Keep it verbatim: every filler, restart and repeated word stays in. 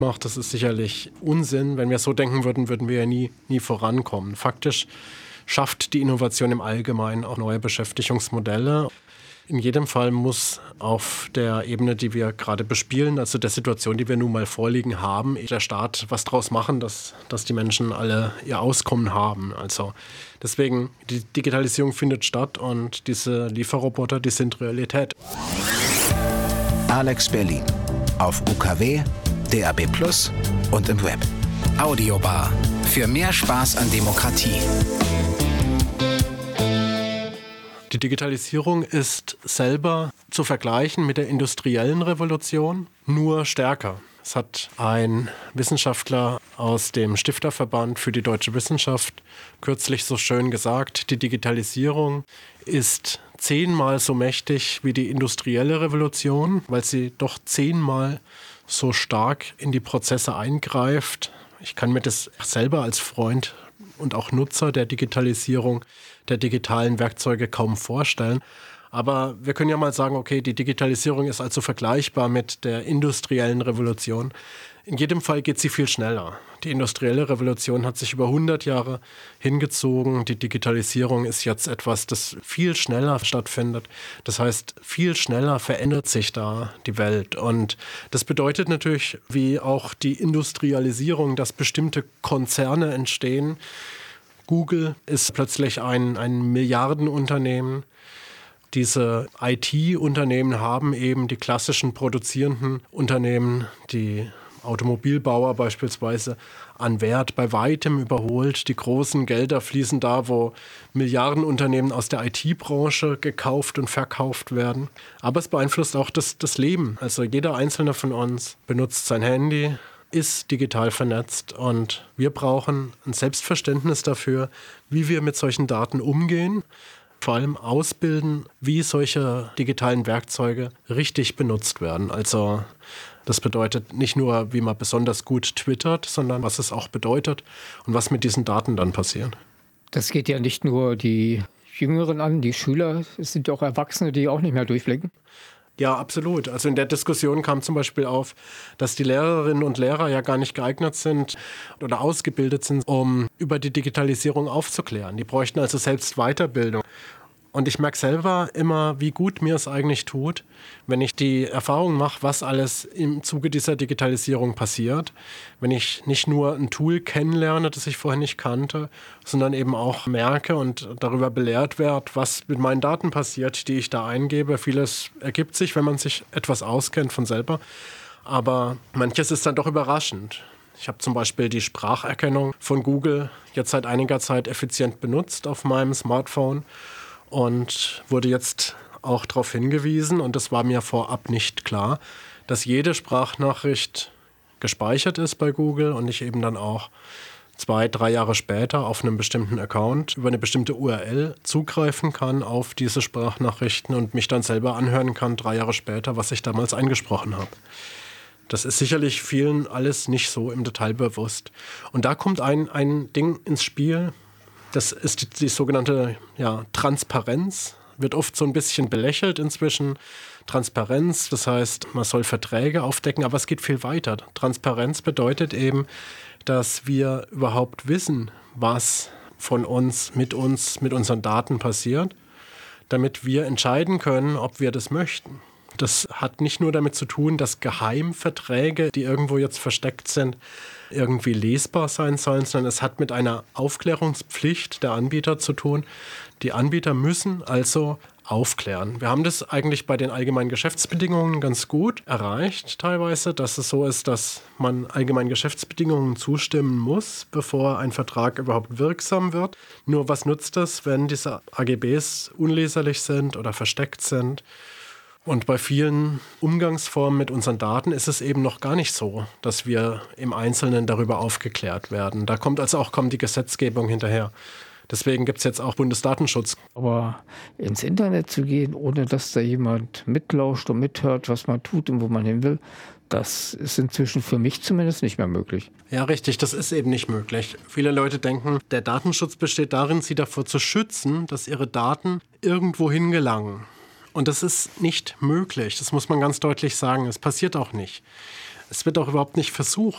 macht, das ist sicherlich Unsinn. Wenn wir so denken würden, würden wir ja nie, nie vorankommen. Faktisch schafft die Innovation im Allgemeinen auch neue Beschäftigungsmodelle. In jedem Fall muss auf der Ebene, die wir gerade bespielen, also der Situation, die wir nun mal vorliegen haben, der Staat was draus machen, dass, dass die Menschen alle ihr Auskommen haben. Also deswegen, die Digitalisierung findet statt und diese Lieferroboter, die sind Realität. Alex Berlin auf U K W, D A B plus und im Web. Audiobar. Für mehr Spaß an Demokratie. Die Digitalisierung ist selber zu vergleichen mit der industriellen Revolution, nur stärker. Es hat ein Wissenschaftler aus dem Stifterverband für die deutsche Wissenschaft kürzlich so schön gesagt, die Digitalisierung ist zehnmal so mächtig wie die industrielle Revolution, weil sie doch zehnmal so stark in die Prozesse eingreift. Ich kann mir das selber als Freund und auch Nutzer der Digitalisierung, der digitalen Werkzeuge kaum vorstellen. Aber wir können ja mal sagen, okay, die Digitalisierung ist also vergleichbar mit der industriellen Revolution. In jedem Fall geht sie viel schneller. Die industrielle Revolution hat sich über hundert Jahre hingezogen. Die Digitalisierung ist jetzt etwas, das viel schneller stattfindet. Das heißt, viel schneller verändert sich da die Welt. Und das bedeutet natürlich, wie auch die Industrialisierung, dass bestimmte Konzerne entstehen. Google ist plötzlich ein, ein Milliardenunternehmen. Diese I T-Unternehmen haben eben die klassischen produzierenden Unternehmen, die Automobilbauer beispielsweise, an Wert bei weitem überholt. Die großen Gelder fließen da, wo Milliardenunternehmen aus der I T-Branche gekauft und verkauft werden. Aber es beeinflusst auch das, das Leben. Also jeder Einzelne von uns benutzt sein Handy, ist digital vernetzt und wir brauchen ein Selbstverständnis dafür, wie wir mit solchen Daten umgehen. Vor allem ausbilden, wie solche digitalen Werkzeuge richtig benutzt werden. Also das bedeutet nicht nur, wie man besonders gut twittert, sondern was es auch bedeutet und was mit diesen Daten dann passiert. Das geht ja nicht nur die Jüngeren an, die Schüler, es sind auch Erwachsene, die auch nicht mehr durchblicken. Ja, absolut. Also in der Diskussion kam zum Beispiel auf, dass die Lehrerinnen und Lehrer ja gar nicht geeignet sind oder ausgebildet sind, um über die Digitalisierung aufzuklären. Die bräuchten also selbst Weiterbildung. Und ich merke selber immer, wie gut mir es eigentlich tut, wenn ich die Erfahrung mache, was alles im Zuge dieser Digitalisierung passiert. Wenn ich nicht nur ein Tool kennenlerne, das ich vorher nicht kannte, sondern eben auch merke und darüber belehrt werde, was mit meinen Daten passiert, die ich da eingebe. Vieles ergibt sich, wenn man sich etwas auskennt von selber. Aber manches ist dann doch überraschend. Ich habe zum Beispiel die Spracherkennung von Google jetzt seit einiger Zeit effizient benutzt auf meinem Smartphone. Und wurde jetzt auch darauf hingewiesen, und das war mir vorab nicht klar, dass jede Sprachnachricht gespeichert ist bei Google und ich eben dann auch zwei, drei Jahre später auf einem bestimmten Account über eine bestimmte U R L zugreifen kann auf diese Sprachnachrichten und mich dann selber anhören kann, drei Jahre später, was ich damals eingesprochen habe. Das ist sicherlich vielen alles nicht so im Detail bewusst. Und da kommt ein, ein Ding ins Spiel. Das ist die, die sogenannte ja, Transparenz. Wird oft so ein bisschen belächelt inzwischen. Transparenz, das heißt, man soll Verträge aufdecken, aber es geht viel weiter. Transparenz bedeutet eben, dass wir überhaupt wissen, was von uns, mit uns, mit unseren Daten passiert, damit wir entscheiden können, ob wir das möchten. Das hat nicht nur damit zu tun, dass Geheimverträge, die irgendwo jetzt versteckt sind, irgendwie lesbar sein sollen, sondern es hat mit einer Aufklärungspflicht der Anbieter zu tun. Die Anbieter müssen also aufklären. Wir haben das eigentlich bei den allgemeinen Geschäftsbedingungen ganz gut erreicht teilweise, dass es so ist, dass man allgemeinen Geschäftsbedingungen zustimmen muss, bevor ein Vertrag überhaupt wirksam wird. Nur was nutzt das, wenn diese A G Bs unleserlich sind oder versteckt sind? Und bei vielen Umgangsformen mit unseren Daten ist es eben noch gar nicht so, dass wir im Einzelnen darüber aufgeklärt werden. Da kommt also auch kaum die Gesetzgebung hinterher. Deswegen gibt es jetzt auch Bundesdatenschutz. Aber ins Internet zu gehen, ohne dass da jemand mitlauscht und mithört, was man tut und wo man hin will, das ist inzwischen für mich zumindest nicht mehr möglich. Ja, richtig, das ist eben nicht möglich. Viele Leute denken, der Datenschutz besteht darin, sie davor zu schützen, dass ihre Daten irgendwo hingelangen. Und das ist nicht möglich, das muss man ganz deutlich sagen. Es passiert auch nicht. Es wird auch überhaupt nicht versucht,